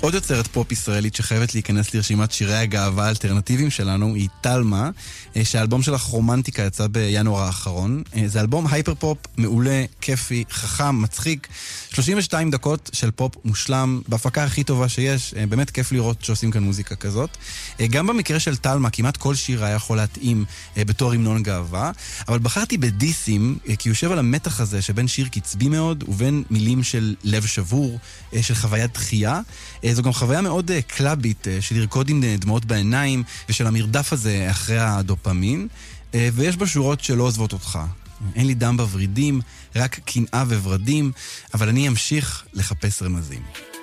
עוד יוצרת פופ ישראלית שחייבת להיכנס לרשימת שירי הגאווה האלטרנטיביים שלנו היא טלמה, שהאלבום שלך רומנטיקה יצא בינואר האחרון. זה אלבום הייפר פופ מעולה, כיפי, חכם, מצחיק, 32 דקות של פופ מושלם, בהפקה הכי טובה שיש. באמת כיף לראות שעושים כאן מוזיקה כזאת. גם במקרה של טלמה, כמעט כל שיר היה יכול להתאים בתור המנון גאווה, אבל בחרתי בדיסים, כי יושב על המתח הזה שבין שיר קצבי מאוד ובין מילים של לב שבור, של חוויית דחייה. זו גם חוויה מאוד קלאבית, של לרקוד עם דמעות בעיניים, ושל המרדף הזה אחרי הדופמין, ויש בה שורות שלא עוזבות אותך. אין לי דם בורידים, רק קנאה וורדים, אבל אני אמשיך לחפש רמזים.